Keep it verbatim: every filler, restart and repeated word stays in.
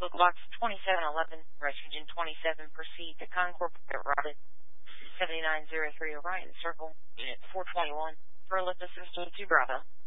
Local Box twenty-seven eleven, Refuge twenty-seven, proceed to Concord Route seventy-nine oh three Orion Circle, Unit four twenty-one, for lift assistance to Bravo.